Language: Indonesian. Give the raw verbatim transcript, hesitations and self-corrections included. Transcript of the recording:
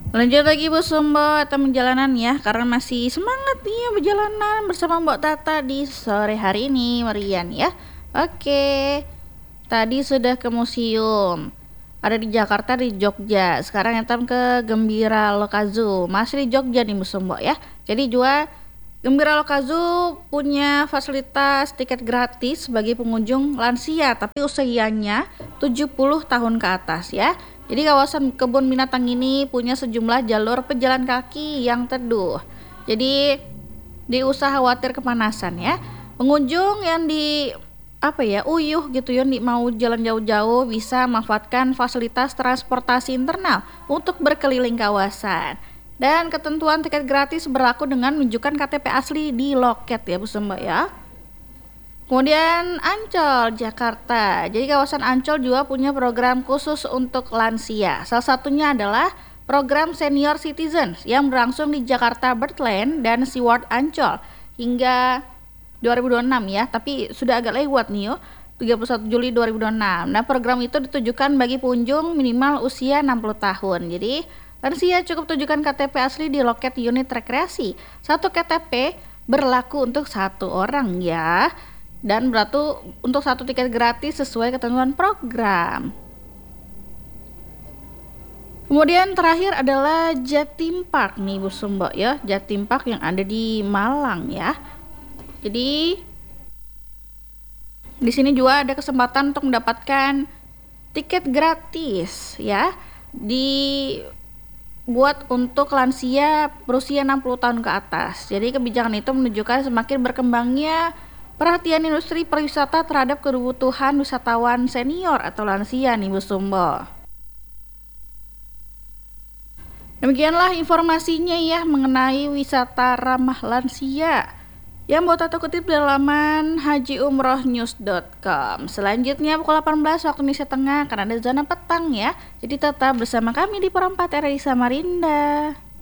Lanjut lagi Bu Sumbo atau perjalanan ya, karena masih semangat nih ya perjalanan bersama Mbak Tata di sore hari ini, Marian ya. Oke, tadi sudah ke museum, ada di Jakarta, di Jogja. Sekarang kita ke Gembira Lokazu, masih di Jogja nih Bu Sumbo ya. Jadi juga Gembira Lokazu punya fasilitas tiket gratis bagi pengunjung lansia tapi usianya tujuh puluh tahun ke atas ya. Jadi kawasan kebun binatang ini punya sejumlah jalur pejalan kaki yang teduh. Jadi di usaha khawatir kepanasan ya. Pengunjung yang di apa ya uyuh gitu ya nih mau jalan jauh-jauh bisa memanfaatkan fasilitas transportasi internal untuk berkeliling kawasan. Dan ketentuan tiket gratis berlaku dengan menunjukkan K T P asli di loket ya Bu Sumba ya. Kemudian Ancol, Jakarta. Jadi kawasan Ancol juga punya program khusus untuk lansia. Salah satunya adalah program Senior Citizens yang berlangsung di Jakarta Birdland dan SeaWorld Ancol hingga dua ribu dua puluh enam ya, tapi sudah agak lewat nih yo, tiga puluh satu Juli dua ribu dua puluh enam. Nah, program itu ditujukan bagi pengunjung minimal usia enam puluh tahun. Jadi, lansia cukup tunjukkan K T P asli di loket unit rekreasi. Satu K T P berlaku untuk satu orang ya. Dan berarti untuk satu tiket gratis sesuai ketentuan program. Kemudian terakhir adalah Jatim Park nih Bu Sumbo ya, Jatim Park yang ada di Malang ya. Jadi di sini juga ada kesempatan untuk mendapatkan tiket gratis ya, dibuat untuk lansia berusia enam puluh tahun ke atas. Jadi kebijakan itu menunjukkan semakin berkembangnya perhatian industri pariwisata terhadap kebutuhan wisatawan senior atau lansia nih Bu Sumbo. Demikianlah informasinya ya mengenai wisata ramah lansia yang mau Tata kutip dari laman haji umroh news dot com. Selanjutnya pukul delapan belas waktu Indonesia Tengah karena ada zona petang ya. Jadi tetap bersama kami di Perempat R I Samarinda.